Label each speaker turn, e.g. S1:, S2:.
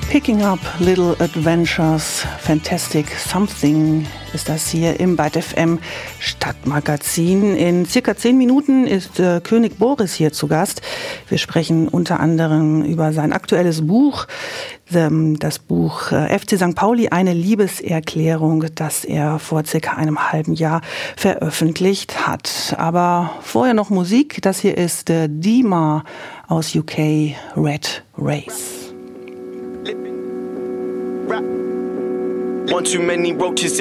S1: Picking Up Little Adventures, Fantastic Something ist das hier im Byte FM Stadtmagazin. In circa 10 Minuten ist König Boris hier zu Gast. Wir sprechen unter anderem über sein aktuelles Buch, das Buch FC St. Pauli, eine Liebeserklärung, das er vor circa einem halben Jahr veröffentlicht hat. Aber vorher noch Musik. Das hier ist Dima aus UK, Red Race.
S2: One too many roaches